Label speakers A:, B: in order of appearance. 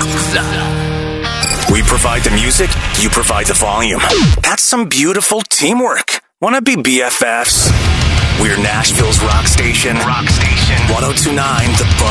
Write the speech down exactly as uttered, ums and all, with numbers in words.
A: We provide the music, you provide the volume. That's some beautiful teamwork. Wanna be B F Fs? We're Nashville's rock station. Rock station. ten twenty-nine The Buzz.